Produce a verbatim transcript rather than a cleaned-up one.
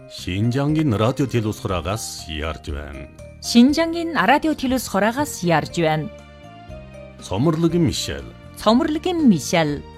Шинжангийн радио телеусхраагаас ярьж байна. Шинжангийн радио телеусхраагаас ярьж байна. Цоморлогын Мишель. Цоморлогын Мишель.